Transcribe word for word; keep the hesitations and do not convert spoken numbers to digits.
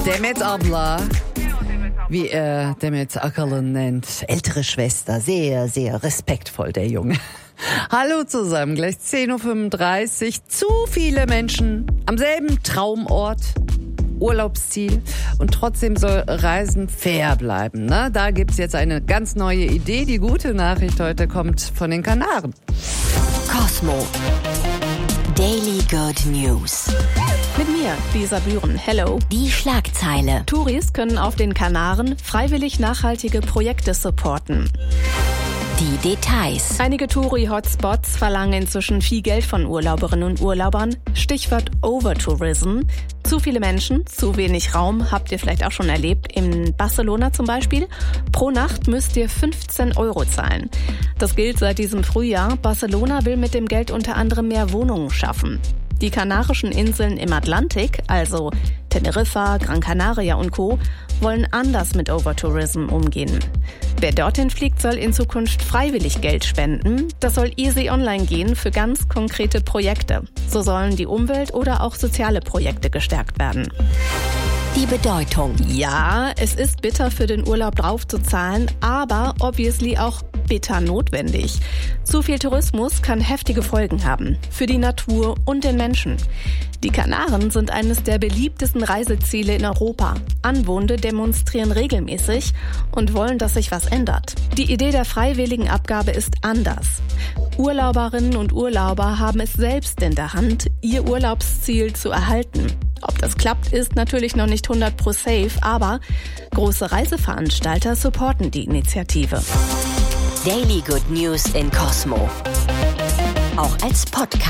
Demet abla, wie er Demet Ackerlund nennt, ältere Schwester, sehr, sehr respektvoll, der Junge. Hallo zusammen, gleich zehn Uhr fünfunddreißig, zu viele Menschen am selben Traumort, Urlaubsziel, und trotzdem soll Reisen fair bleiben. Ne? Da gibt's jetzt eine ganz neue Idee. Die gute Nachricht heute kommt von den Kanaren. Cosmo. Daily Good News. Mit mir, Lisa Bühren. Hello. Die Schlagzeile. Touris können auf den Kanaren freiwillig nachhaltige Projekte supporten. Die Details. Einige Touri-Hotspots verlangen inzwischen viel Geld von Urlauberinnen und Urlaubern. Stichwort Overtourism. Zu viele Menschen, zu wenig Raum, habt ihr vielleicht auch schon erlebt. In Barcelona zum Beispiel. Pro Nacht müsst ihr fünfzehn Euro zahlen. Das gilt seit diesem Frühjahr. Barcelona will mit dem Geld unter anderem mehr Wohnungen schaffen. Die Kanarischen Inseln im Atlantik, also Teneriffa, Gran Canaria und Co., wollen anders mit Overtourism umgehen. Wer dorthin fliegt, soll in Zukunft freiwillig Geld spenden. Das soll easy online gehen für ganz konkrete Projekte. So sollen die Umwelt- oder auch soziale Projekte gestärkt werden. Die Bedeutung. Ja, es ist bitter für den Urlaub draufzuzahlen, aber obviously auch bitter notwendig. Zu viel Tourismus kann heftige Folgen haben. Für die Natur und den Menschen. Die Kanaren sind eines der beliebtesten Reiseziele in Europa. Anwohner demonstrieren regelmäßig und wollen, dass sich was ändert. Die Idee der freiwilligen Abgabe ist anders. Urlauberinnen und Urlauber haben es selbst in der Hand, ihr Urlaubsziel zu erhalten. Ob das klappt, ist natürlich noch nicht hundert Prozent safe, aber große Reiseveranstalter supporten die Initiative. Daily Good News in Cosmo. Auch als Podcast.